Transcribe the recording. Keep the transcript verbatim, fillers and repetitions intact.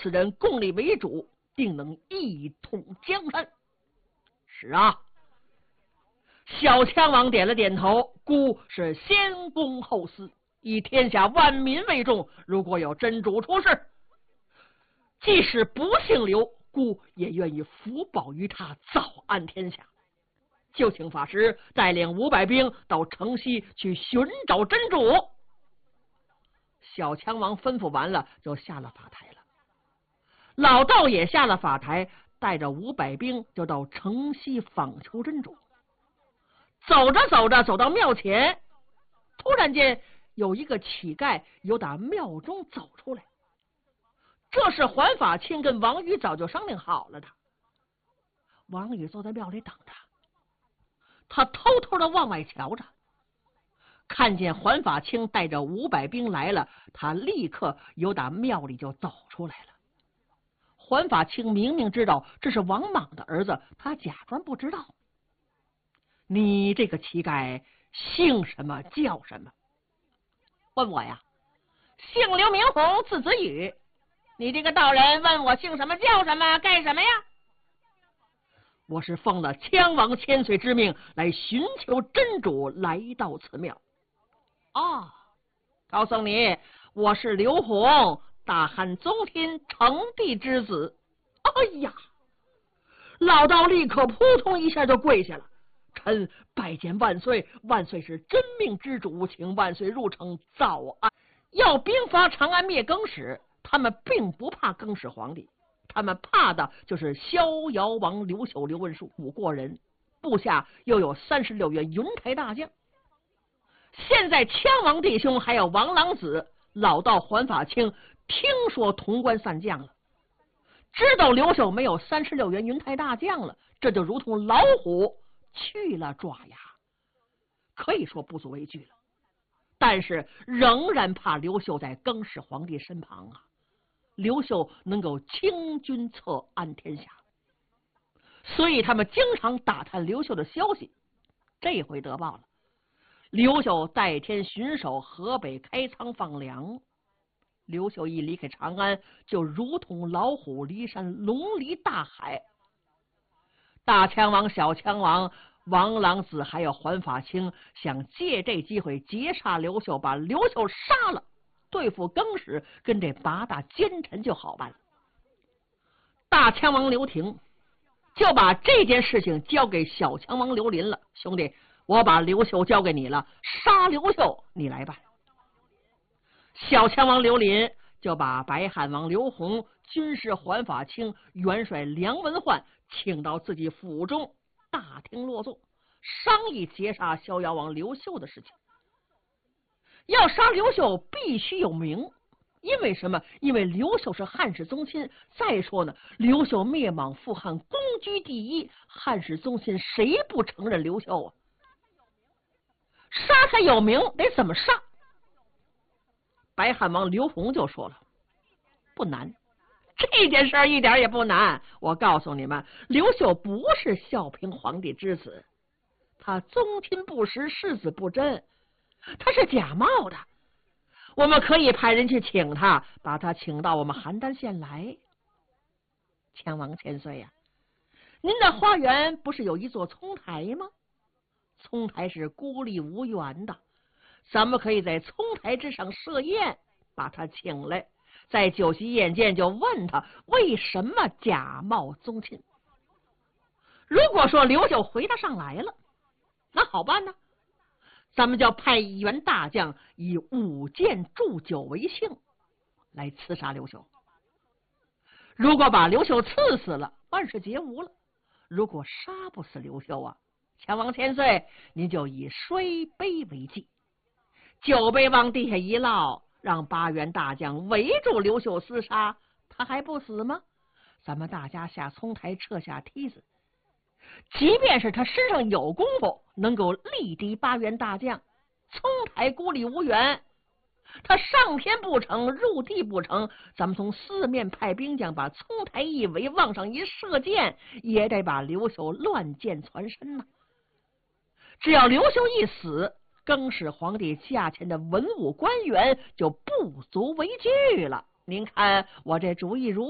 此人共力为主，定能一统江山。是啊。小羌王点了点头，孤是先公后私，以天下万民为重。如果有真主出事，即使不姓刘，孤也愿意福保于他，早安天下。就请法师带领五百兵到城西去寻找真主。小羌王吩咐完了，就下了法台了。老道也下了法台，带着五百兵就到城西访求真主。走着走着，走到庙前，突然间有一个乞丐由打庙中走出来。这是环法卿跟王宇早就商量好了的。王宇坐在庙里等着，他偷偷的往外瞧着，看见环法卿带着五百兵来了，他立刻由打庙里就走出来了。环法卿明明知道这是王莽的儿子，他假装不知道。你这个乞丐姓什么叫什么？问我呀？姓刘明红，字子羽。你这个道人问我姓什么叫什么干什么呀？我是奉了羌王千岁之命来寻求真主，来到此庙。哦，告诉你，我是刘宏，大汉宗亲成帝之子。哎呀！老道立刻扑通一下就跪下了。臣拜见万岁，万岁是真命之主，请万岁入城早安。要兵伐长安灭更始，他们并不怕更始皇帝，他们怕的就是逍遥王刘秀、刘文术五过人，部下又有三十六员云台大将。现在羌王弟兄还有王朗子、老道环法卿听说潼关散将了，知道刘秀没有三十六员云台大将了，这就如同老虎去了爪牙，可以说不足为惧了。但是仍然怕刘秀在更始皇帝身旁啊，刘秀能够清君侧安天下，所以他们经常打探刘秀的消息。这回得报了，刘秀代天巡守河北开仓放粮。刘秀一离开长安，就如同老虎离山，龙离大海。大羌王、小羌王、王朗子还有环法卿想借这机会劫杀刘秀，把刘秀杀了，对付更始跟这八大奸臣就好办了。大羌王刘廷就把这件事情交给小羌王刘林了。兄弟，我把刘秀交给你了，杀刘秀你来办。小羌王刘林就把白汉王刘宏、军师环法卿、元帅梁文焕请到自己府中，大厅落座，商议劫杀逍遥王刘秀的事情。要杀刘秀必须有名，因为什么？因为刘秀是汉室宗亲。再说呢，刘秀灭莽复汉，功居第一，汉室宗亲谁不承认刘秀啊？杀他有名，得怎么杀？白汉王刘宏就说了，不难，这件事一点也不难。我告诉你们，刘秀不是孝平皇帝之子，他宗亲不实，世子不真，他是假冒的。我们可以派人去请他，把他请到我们邯郸县来。羌王千岁呀、啊，您的花园不是有一座葱台吗？葱台是孤立无援的，咱们可以在葱台之上设宴，把他请来，在酒席宴间就问他为什么假冒宗亲。如果说刘秀回答上来了，那好办呢，咱们就派一员大将以舞剑祝酒为幸来刺杀刘秀。如果把刘秀刺死了，万事皆无了。如果杀不死刘秀啊，羌王千岁，您就以摔杯为祭，酒杯往地下一落，让八员大将围住刘秀厮杀，他还不死吗？咱们大家下葱台，撤下梯子，即便是他身上有功夫，能够力敌八员大将，葱台孤立无援，他上天不成，入地不成，咱们从四面派兵将，把葱台一围，往上一射箭，也得把刘秀乱箭攒身呐。只要刘秀一死，更始皇帝驾前的文武官员就不足为惧了。您看我这主意如